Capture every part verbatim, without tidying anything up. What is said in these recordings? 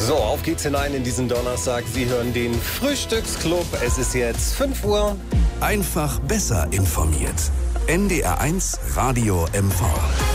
So, auf geht's hinein in diesen Donnerstag. Sie hören den Frühstücksclub. Es ist jetzt fünf Uhr. Einfach besser informiert. N D R eins Radio M V.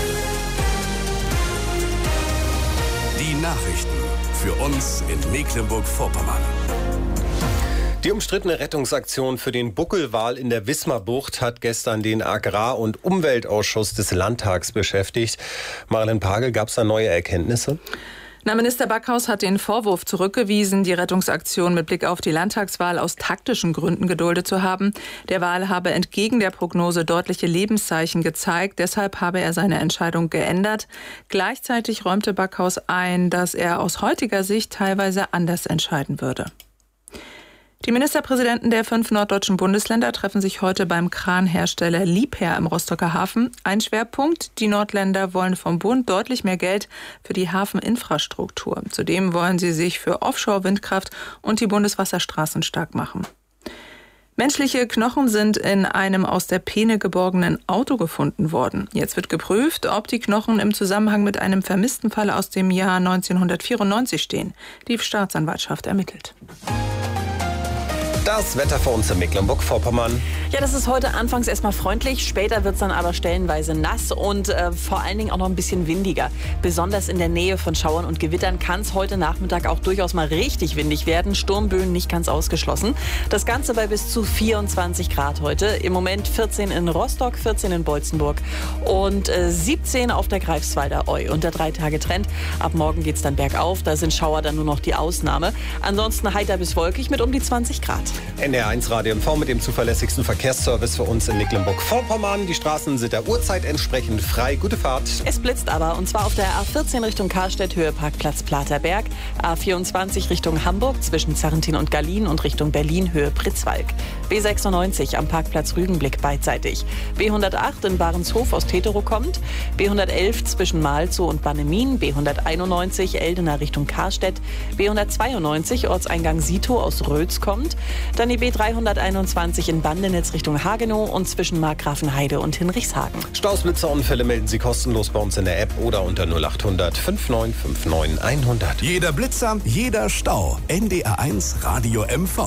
Die Nachrichten für uns in Mecklenburg-Vorpommern. Die umstrittene Rettungsaktion für den Buckelwal in der Wismarbucht hat gestern den Agrar- und Umweltausschuss des Landtags beschäftigt. Marilyn Pagel, gab es da neue Erkenntnisse? Na, Minister Backhaus hat den Vorwurf zurückgewiesen, die Rettungsaktion mit Blick auf die Landtagswahl aus taktischen Gründen geduldet zu haben. Der Wal habe entgegen der Prognose deutliche Lebenszeichen gezeigt. Deshalb habe er seine Entscheidung geändert. Gleichzeitig räumte Backhaus ein, dass er aus heutiger Sicht teilweise anders entscheiden würde. Die Ministerpräsidenten der fünf norddeutschen Bundesländer treffen sich heute beim Kranhersteller Liebherr im Rostocker Hafen. Ein Schwerpunkt: die Nordländer wollen vom Bund deutlich mehr Geld für die Hafeninfrastruktur. Zudem wollen sie sich für Offshore-Windkraft und die Bundeswasserstraßen stark machen. Menschliche Knochen sind in einem aus der Peene geborgenen Auto gefunden worden. Jetzt wird geprüft, ob die Knochen im Zusammenhang mit einem vermissten Fall aus dem Jahr neunzehnhundertvierundneunzig stehen. Die Staatsanwaltschaft ermittelt. Das Wetter für uns in Mecklenburg-Vorpommern. Ja, das ist heute anfangs erstmal freundlich, später wird es dann aber stellenweise nass und äh, vor allen Dingen auch noch ein bisschen windiger. Besonders in der Nähe von Schauern und Gewittern kann es heute Nachmittag auch durchaus mal richtig windig werden. Sturmböen nicht ganz ausgeschlossen. Das Ganze bei bis zu vierundzwanzig Grad heute. Im Moment vierzehn in Rostock, vierzehn in Beutzenburg und äh, siebzehn auf der Greifswalder Eu. Und der drei Tage Trend. Ab morgen geht es dann bergauf. Da sind Schauer dann nur noch die Ausnahme. Ansonsten heiter bis wolkig mit um die zwanzig Grad. N D R eins Radio M V mit dem zuverlässigsten Verkehrsservice für uns in Mecklenburg-Vorpommern. Die Straßen sind der Uhrzeit entsprechend frei. Gute Fahrt. Es blitzt aber, und zwar auf der A vierzehn Richtung Karstedt, Höhe Parkplatz Platerberg, A vierundzwanzig Richtung Hamburg zwischen Zarrentin und Gallien und Richtung Berlin, Höhe Pritzwalk, B sechsundneunzig am Parkplatz Rügenblick beidseitig, B hundertacht in Barentshof aus Teterow kommt, B hundertelf zwischen Malzow und Bannemin, B hunderteinundneunzig Eldener Richtung Karstedt, B hundertzweiundneunzig Ortseingang Sito aus Rötz kommt, dann die B dreihunderteinundzwanzig in Bandenitz Richtung Hagenow und zwischen Markgrafenheide und Hinrichshagen. Staus, Blitzerunfälle melden Sie kostenlos bei uns in der App oder unter null acht hundert fünfundneunzig neunundfünfzig hundert. Jeder Blitzer, jeder Stau. N D R eins Radio M V.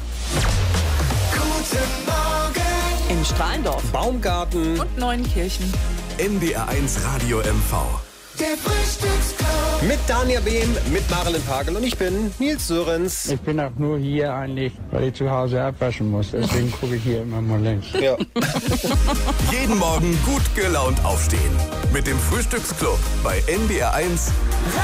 Guten Morgen In Strahlendorf, Baumgarten Und Neuenkirchen. N D R eins Radio M V. der Frühstücksclub. mit Daniel Behm, mit Marilyn Pagel und ich bin Nils Sörenz. Ich bin auch nur hier eigentlich, weil ich zu Hause abwaschen muss. Deswegen gucke ich hier immer mal links. Ja. Jeden Morgen gut gelaunt aufstehen. Mit dem Frühstücksclub bei N D R eins